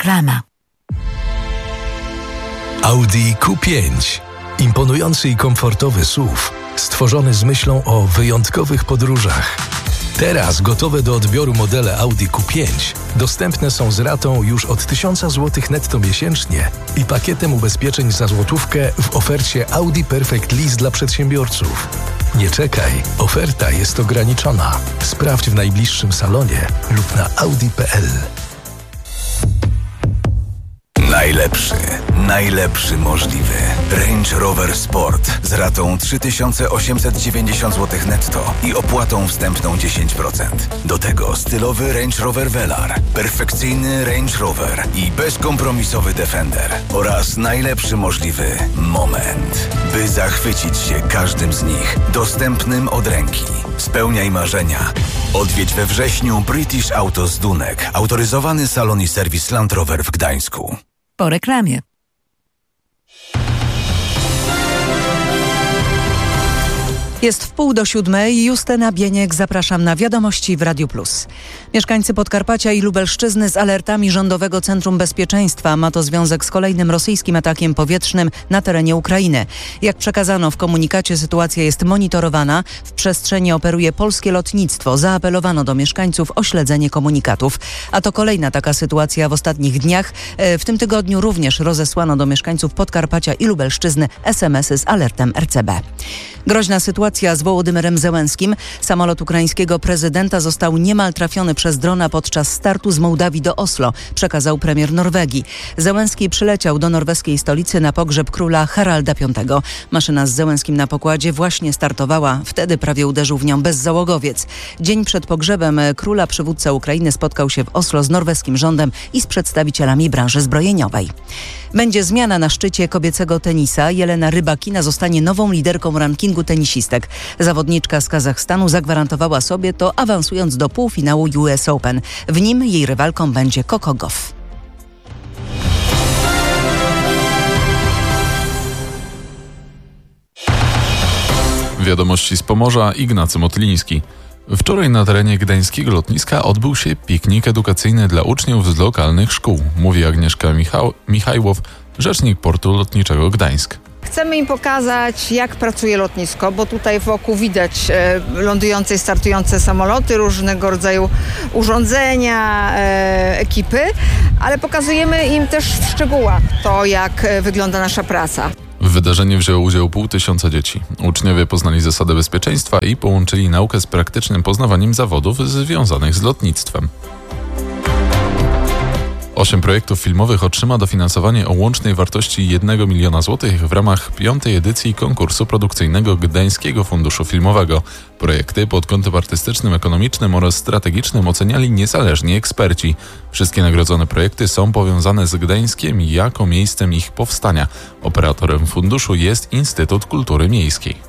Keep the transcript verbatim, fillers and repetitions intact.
Reklama. Audi Q pięć. Imponujący i komfortowy S U V, stworzony z myślą o wyjątkowych podróżach. Teraz gotowe do odbioru modele Audi Q pięć dostępne są z ratą już od tysiąc złotych netto miesięcznie i pakietem ubezpieczeń za złotówkę w ofercie Audi Perfect Lease dla przedsiębiorców. Nie czekaj, oferta jest ograniczona. Sprawdź w najbliższym salonie lub na audi kropka p l. Najlepszy, najlepszy możliwy. Range Rover Sport z ratą trzy tysiące osiemset dziewięćdziesiąt złotych netto i opłatą wstępną dziesięć procent. Do tego stylowy Range Rover Velar, perfekcyjny Range Rover i bezkompromisowy Defender oraz najlepszy możliwy moment, by zachwycić się każdym z nich, dostępnym od ręki. Spełniaj marzenia. Odwiedź we wrześniu British Autos Dunek, autoryzowany salon i serwis Land Rover w Gdańsku. Po reklamie. Jest w pół do siódmej. Justyna Bieniek, zapraszam na wiadomości w Radiu Plus. Mieszkańcy Podkarpacia i Lubelszczyzny z alertami Rządowego Centrum Bezpieczeństwa. Ma to związek z kolejnym rosyjskim atakiem powietrznym na terenie Ukrainy. Jak przekazano w komunikacie, sytuacja jest monitorowana. W przestrzeni operuje polskie lotnictwo. Zaapelowano do mieszkańców o śledzenie komunikatów. A to kolejna taka sytuacja w ostatnich dniach. W tym tygodniu również rozesłano do mieszkańców Podkarpacia i Lubelszczyzny es em esy z alertem er ce be. Groźna sytuacja z Wołodymyrem Zełenskim. Samolot ukraińskiego prezydenta został niemal trafiony przez drona podczas startu z Mołdawii do Oslo, przekazał premier Norwegii. Zełenski przyleciał do norweskiej stolicy na pogrzeb króla Haralda piątego. Maszyna z Zełenskim na pokładzie właśnie startowała. Wtedy prawie uderzył w nią bezzałogowiec. Dzień przed pogrzebem króla przywódca Ukrainy spotkał się w Oslo z norweskim rządem i z przedstawicielami branży zbrojeniowej. Będzie zmiana na szczycie kobiecego tenisa. Jelena Rybakina zostanie nową liderką rankingu tenisistek. Zawodniczka z Kazachstanu zagwarantowała sobie to, awansując do półfinału U S Open. W nim jej rywalką będzie Coco Gauff. Wiadomości z Pomorza, Ignacy Motliński. Wczoraj na terenie gdańskiego lotniska odbył się piknik edukacyjny dla uczniów z lokalnych szkół, mówi Agnieszka Michał- Michajłow, rzecznik Portu Lotniczego Gdańsk. Chcemy im pokazać, jak pracuje lotnisko, bo tutaj wokół widać e, lądujące i startujące samoloty, różnego rodzaju urządzenia, e, ekipy, ale pokazujemy im też w szczegółach to, jak e, wygląda nasza praca. W wydarzeniu wzięło udział pół tysiąca dzieci. Uczniowie poznali zasady bezpieczeństwa i połączyli naukę z praktycznym poznawaniem zawodów związanych z lotnictwem. Osiem projektów filmowych otrzyma dofinansowanie o łącznej wartości jednego miliona złotych w ramach piątej edycji konkursu produkcyjnego Gdańskiego Funduszu Filmowego. Projekty pod kątem artystycznym, ekonomicznym oraz strategicznym oceniali niezależni eksperci. Wszystkie nagrodzone projekty są powiązane z Gdańskiem jako miejscem ich powstania. Operatorem funduszu jest Instytut Kultury Miejskiej.